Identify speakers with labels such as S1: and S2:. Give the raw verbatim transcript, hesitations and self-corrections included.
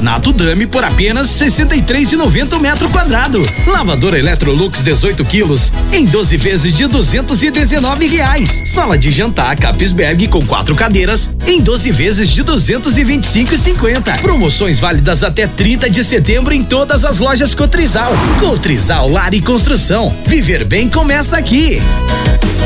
S1: Porcelanato Dami por apenas sessenta e três reais e noventa centavos o metro quadrado. Lavadora Electrolux dezoito quilos em doze vezes de duzentos e dezenove reais. Sala de jantar Capisberg com quatro cadeiras em doze vezes de duzentos e vinte e cinco reais e cinquenta centavos. Promoções válidas até trinta de setembro em todas as lojas Cotrizal. Cotrizal Lar e Construção. Viver bem começa aqui.